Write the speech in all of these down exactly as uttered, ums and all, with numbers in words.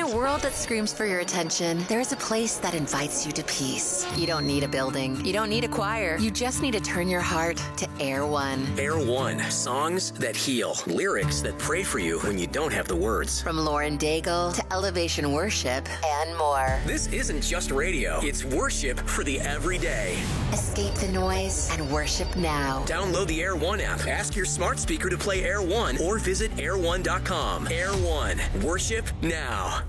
a world that screams for your attention, there is a place that invites you to peace. You don't need a building. You don't need a choir. You just need to turn your heart to Air One. Air One. Songs that heal. Lyrics that pray for you when you don't have the words. From Lauren Daigle to Elevation Worship and more. This isn't just radio. It's worship for the everyday. Escape the noise and worship now. Download the Air One app. Ask your smart speaker to play Air One or visit air one dot com. Air One. Worship now.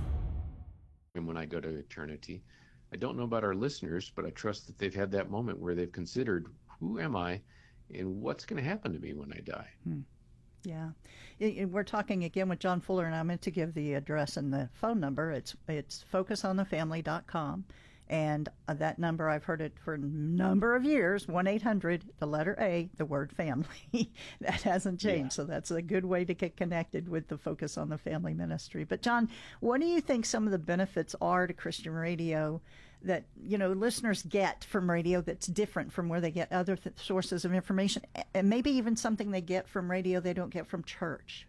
And when I go to eternity, I don't know about our listeners, but I trust that they've had that moment where they've considered, who am I and what's going to happen to me when I die? Hmm. Yeah. We're talking again with John Fuller, and I meant to give the address and the phone number. It's it's focus on the family dot com. And uh, that number, I've heard it for a number of years, one eight hundred, the letter A, the word family. That hasn't changed. Yeah. So that's a good way to get connected with the Focus on the Family ministry. But John, what do you think some of the benefits are to Christian radio that, you know, listeners get from radio that's different from where they get other th- sources of information, and maybe even something they get from radio they don't get from church?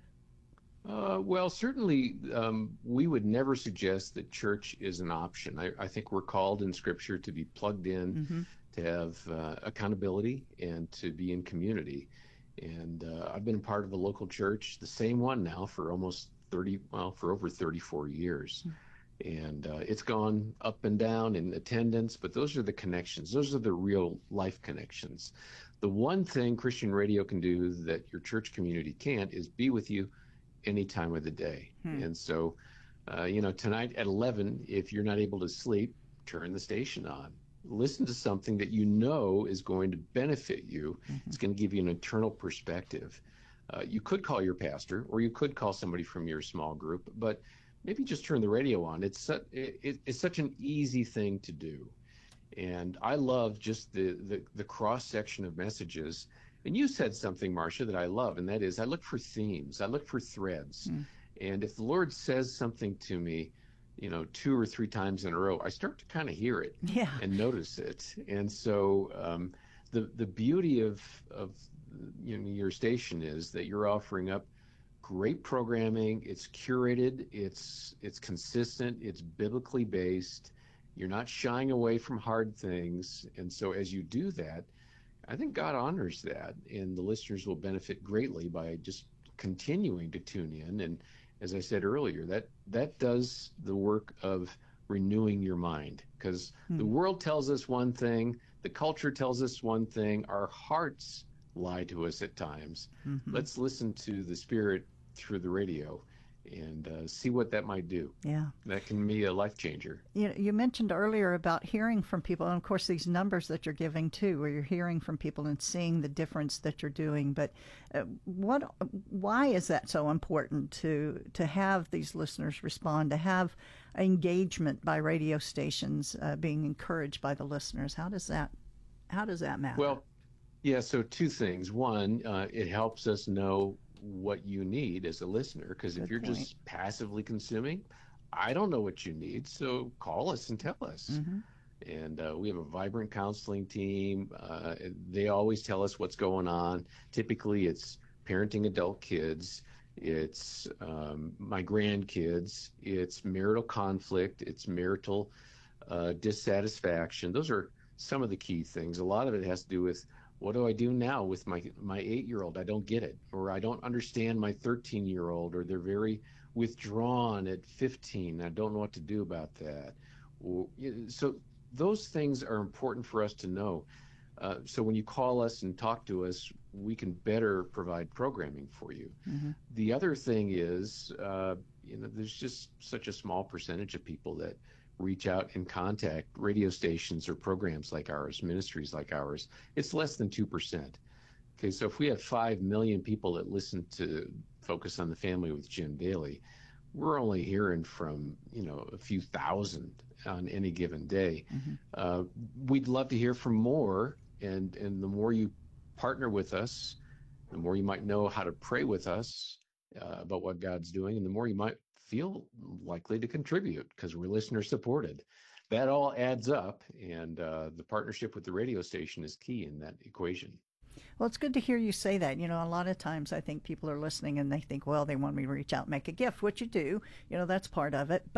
Uh, well, certainly um, we would never suggest that church is an option. I, I think we're called in Scripture to be plugged in, mm-hmm. to have uh, accountability, and to be in community. And uh, I've been a part of a local church, the same one now, for almost thirty, well, for over thirty-four years. Mm-hmm. And uh, it's gone up and down in attendance, but those are the connections. Those are the real life connections. The one thing Christian radio can do that your church community can't is be with you any time of the day. Hmm. And so, uh, you know, tonight at eleven, if you're not able to sleep, turn the station on. Listen to something that you know is going to benefit you. Mm-hmm. It's going to give you an eternal perspective. Uh, you could call your pastor, or you could call somebody from your small group, but maybe just turn the radio on. It's su- it, it's such an easy thing to do. And I love just the, the, the cross-section of messages. And you said something, Marcia, that I love, and that is I look for themes. I look for threads. Mm. And if the Lord says something to me, you know, two or three times in a row, I start to kind of hear it yeah. and notice it. And so um, the the beauty of, of you know, your station is that you're offering up great programming. It's curated. It's it's consistent. It's biblically based. You're not shying away from hard things. And so as you do that, I think God honors that, and the listeners will benefit greatly by just continuing to tune in. And as I said earlier, that that does the work of renewing your mind, because hmm. the world tells us one thing, the culture tells us one thing, our hearts lie to us at times. Mm-hmm. Let's listen to the Spirit through the radio and uh, see what that might do. Yeah. That can be a life changer. You, you mentioned earlier about hearing from people, and of course these numbers that you're giving too, where you're hearing from people and seeing the difference that you're doing. But uh, what? why is that so important to, to have these listeners respond, to have engagement by radio stations uh, being encouraged by the listeners? How does that, how does that matter? Well, yeah, so two things. One, uh, it helps us know what you need as a listener, because if you're point. just passively consuming, I don't know what you need, so call us and tell us. Mm-hmm. And uh, we have a vibrant counseling team. Uh, they always tell us what's going on. Typically it's parenting adult kids, it's um, my grandkids, it's marital conflict, it's marital uh, dissatisfaction. Those are some of the key things. A lot of it has to do with, what do I do now with my my eight-year-old? I don't get it, or I don't understand my thirteen-year-old, or they're very withdrawn at fifteen. I don't know what to do about that. Or, so those things are important for us to know. Uh, so when you call us and talk to us, we can better provide programming for you. Mm-hmm. The other thing is, uh, you know, there's just such a small percentage of people that reach out and contact radio stations or programs like ours, ministries like ours. It's less than two percent. Okay, so if we have five million people that listen to Focus on the Family with Jim Daly, we're only hearing from, you know, a few thousand on any given day. Mm-hmm. Uh, we'd love to hear from more, and, and the more you partner with us, the more you might know how to pray with us uh, about what God's doing, and the more you might feel likely to contribute, because we're listener supported. That all adds up, and uh, the partnership with the radio station is key in that equation. Well, it's good to hear you say that. You know, a lot of times I think people are listening and they think, well, they want me to reach out and make a gift, which you do. You know, that's part of it.